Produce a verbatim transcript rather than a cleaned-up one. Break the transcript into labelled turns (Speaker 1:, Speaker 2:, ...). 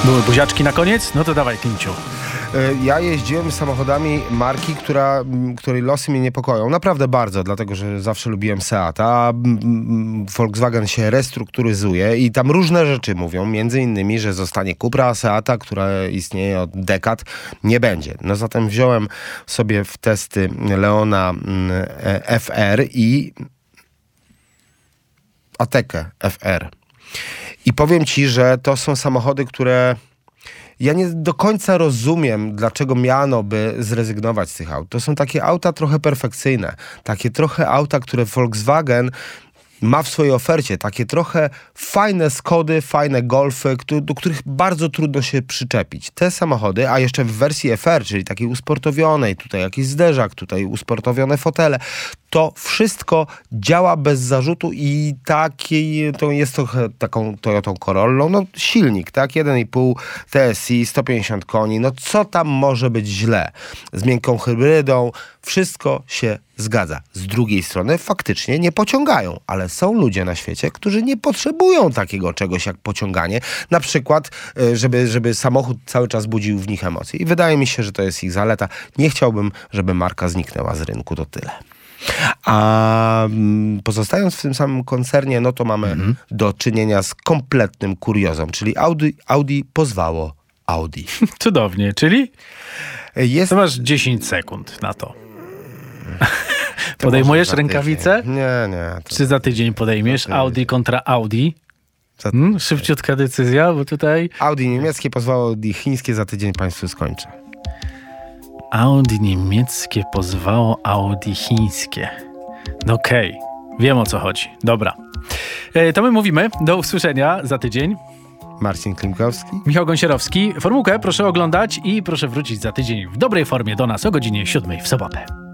Speaker 1: Były buziaczki na koniec? No to dawaj, Klinciu.
Speaker 2: Ja jeździłem samochodami marki, która, której losy mnie niepokoją. Naprawdę bardzo, dlatego że zawsze lubiłem Seata. Volkswagen się restrukturyzuje i tam różne rzeczy mówią. Między innymi, że zostanie Cupra, a Seata, która istnieje od dekad, nie będzie. No zatem wziąłem sobie w testy Leona F R i Atekę F R. I powiem ci, że to są samochody, które... Ja nie do końca rozumiem, dlaczego miano by zrezygnować z tych aut. To są takie auta trochę perfekcyjne. Takie trochę auta, które Volkswagen ma w swojej ofercie. Takie trochę fajne Skody, fajne Golfy, do których bardzo trudno się przyczepić. Te samochody, a jeszcze w wersji F R, czyli takiej usportowionej, tutaj jakiś zderzak, tutaj usportowione fotele, to wszystko działa bez zarzutu i taki, to jest trochę taką Toyotą Corollą, no silnik, tak, jeden i pół T S I, sto pięćdziesiąt koni, no co tam może być źle? Z miękką hybrydą, wszystko się zgadza. Z drugiej strony faktycznie nie pociągają, ale są ludzie na świecie, którzy nie potrzebują takiego czegoś jak pociąganie, na przykład, żeby, żeby samochód cały czas budził w nich emocje. I wydaje mi się, że to jest ich zaleta. Nie chciałbym, żeby marka zniknęła z rynku, to tyle. A pozostając w tym samym koncernie, no to mamy mm-hmm. do czynienia z kompletnym kuriozą, czyli Audi, Audi pozwało Audi.
Speaker 1: Cudownie, czyli
Speaker 2: jest...
Speaker 1: to masz dziesięć sekund na to. Podejmujesz rękawicę?
Speaker 2: Nie, nie. To...
Speaker 1: Czy za tydzień podejmiesz Audi kontra Audi? Hmm? Szybciutka decyzja, bo tutaj...
Speaker 2: Audi niemieckie pozwało Audi chińskie, za tydzień państwu skończę.
Speaker 1: Audi niemieckie pozwało Audi chińskie. No okej, okay. Wiem o co chodzi. Dobra. E, to my mówimy. Do usłyszenia za tydzień.
Speaker 2: Marcin Klimkowski.
Speaker 1: Michał Gąsierowski. Formułkę proszę oglądać i proszę wrócić za tydzień w dobrej formie do nas o godzinie siódmej w sobotę.